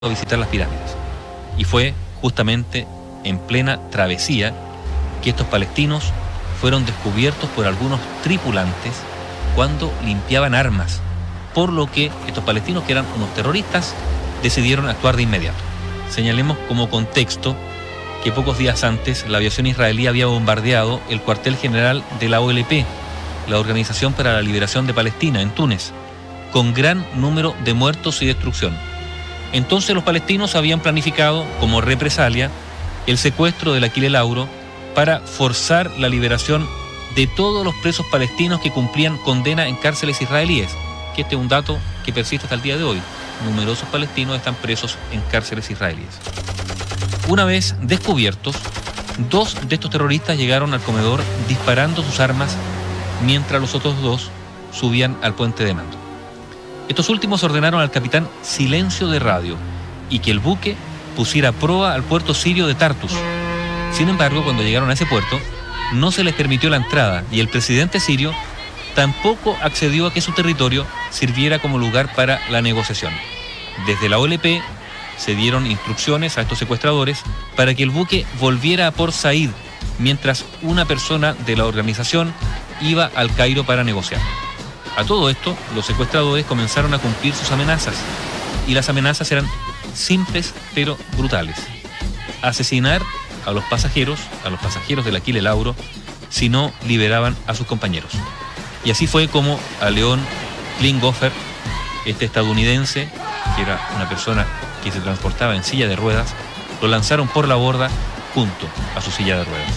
a visitar las pirámides. Y fue justamente en plena travesía que estos palestinos fueron descubiertos por algunos tripulantes cuando limpiaban armas, por lo que estos palestinos, que eran unos terroristas, decidieron actuar de inmediato. Señalemos como contexto que pocos días antes la aviación israelí había bombardeado el cuartel general de la OLP, la Organización para la Liberación de Palestina, en Túnez, con gran número de muertos y destrucción. Entonces los palestinos habían planificado, como represalia, el secuestro del Achille Lauro para forzar la liberación de todos los presos palestinos que cumplían condena en cárceles israelíes, que este es un dato que persiste hasta el día de hoy. Numerosos palestinos están presos en cárceles israelíes. Una vez descubiertos, 2 de estos terroristas llegaron al comedor disparando sus armas mientras los otros 2 subían al puente de mando. Estos últimos ordenaron al capitán silencio de radio y que el buque pusiera a proa al puerto sirio de Tartus. Sin embargo, cuando llegaron a ese puerto, no se les permitió la entrada y el presidente sirio tampoco accedió a que su territorio sirviera como lugar para la negociación. Desde la OLP se dieron instrucciones a estos secuestradores para que el buque volviera a Port Said, mientras una persona de la organización iba al Cairo para negociar. A todo esto, los secuestradores comenzaron a cumplir sus amenazas, y las amenazas eran simples pero brutales. Asesinar a los pasajeros del Achille Lauro, si no liberaban a sus compañeros. Y así fue como a Leon Klinghoffer, este estadounidense, que era una persona que se transportaba en silla de ruedas, lo lanzaron por la borda junto a su silla de ruedas.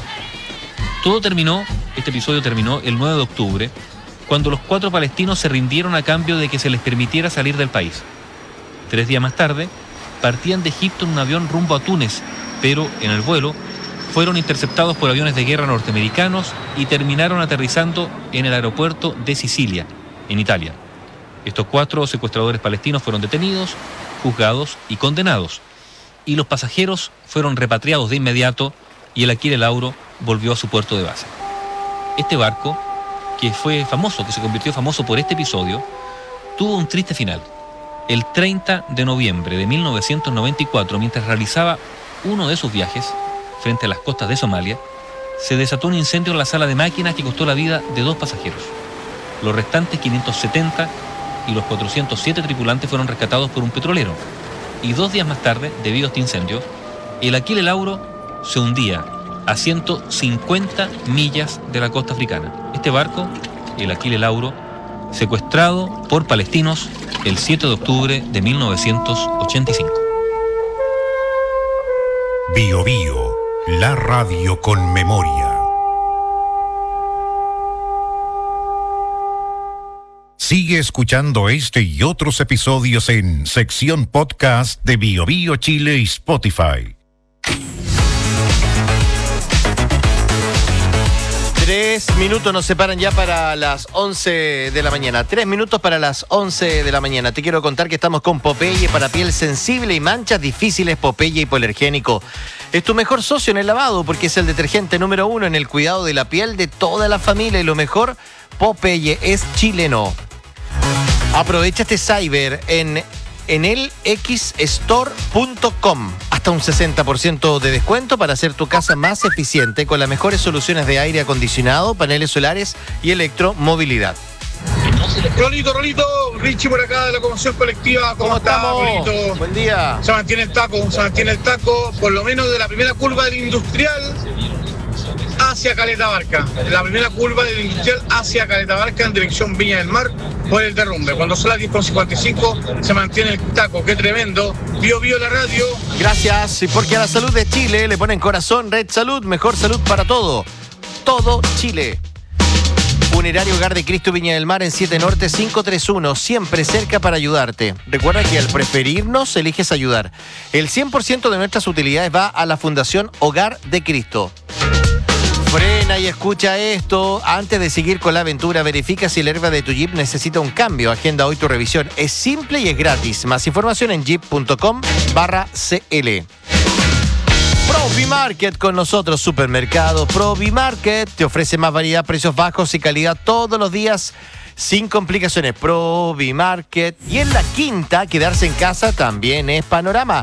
Este episodio terminó el 9 de octubre, cuando los 4 palestinos se rindieron a cambio de que se les permitiera salir del país. 3 días más tarde, partían de Egipto en un avión rumbo a Túnez, pero en el vuelo fueron interceptados por aviones de guerra norteamericanos y terminaron aterrizando en el aeropuerto de Sicilia, en Italia. Estos 4 secuestradores palestinos fueron detenidos, juzgados y condenados, y los pasajeros fueron repatriados de inmediato y el Achille Lauro volvió a su puerto de base. Este barco, que se convirtió famoso por este episodio, tuvo un triste final. El 30 de noviembre de 1994, mientras realizaba uno de sus viajes frente a las costas de Somalia, se desató un incendio en la sala de máquinas que costó la vida de 2 pasajeros. Los restantes 570 y los 407 tripulantes fueron rescatados por un petrolero. Y 2 días más tarde, debido a este incendio, el Achille Lauro se hundía a 150 millas de la costa africana. Este barco, el Achille Lauro, secuestrado por palestinos el 7 de octubre de 1985. Bio Bio, la radio con memoria. Sigue escuchando este y otros episodios en sección podcast de Bio Bio Chile y Spotify. 3 minutos nos separan ya para las 11 de la mañana. 3 minutos para las 11 de la mañana. Te quiero contar que estamos con Popeye para piel sensible y manchas difíciles. Popeye hipoalergénico es tu mejor socio en el lavado porque es el detergente número 1 en el cuidado de la piel de toda la familia. Y lo mejor, Popeye es chileno. Aprovecha este cyber en elxstore.com. Hasta un 60% de descuento para hacer tu casa más eficiente con las mejores soluciones de aire acondicionado, paneles solares y electromovilidad. Rolito, Richie por acá de la Conmoción Colectiva. ¿Cómo estamos? Rolito? Buen día. Se mantiene el taco, por lo menos de la primera curva del Industrial hacia Caleta Barca. La primera curva del Industrial hacia Caleta Barca en dirección Viña del Mar por el derrumbe. Cuando son las 10:55 se mantiene el taco. ¡Qué tremendo! Bio Bio la radio. Gracias, y porque a la salud de Chile le ponen corazón. Red Salud, mejor salud para todo. Todo Chile. Funerario Hogar de Cristo Viña del Mar en 7 Norte 531, siempre cerca para ayudarte. Recuerda que al preferirnos, eliges ayudar. El 100% de nuestras utilidades va a la Fundación Hogar de Cristo. Frena y escucha esto. Antes de seguir con la aventura, verifica si el herba de tu Jeep necesita un cambio. Agenda hoy tu revisión. Es simple y es gratis. Más información en jeep.com/cl. Provimarket con nosotros, supermercado Provimarket te ofrece más variedad, precios bajos y calidad todos los días sin complicaciones. Provimarket. Y en la quinta, quedarse en casa también es panorama.